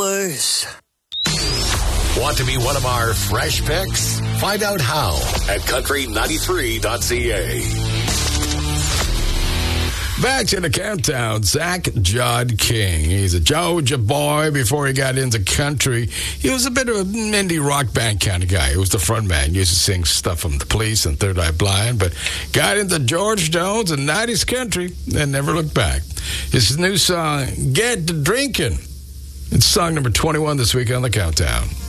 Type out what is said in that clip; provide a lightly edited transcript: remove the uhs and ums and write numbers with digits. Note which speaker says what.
Speaker 1: Want to be one of our fresh picks? Find out how at country93.ca.
Speaker 2: Back to the countdown, Zach Judd King. He's a Georgia boy before he got into country. He was a bit of an indie rock band kind of guy. He was the front man. He used to sing stuff from The Police and Third Eye Blind, but got into George Jones and 90s country and never looked back. His new song, Get to Drinking. It's song number 21 this week on the countdown.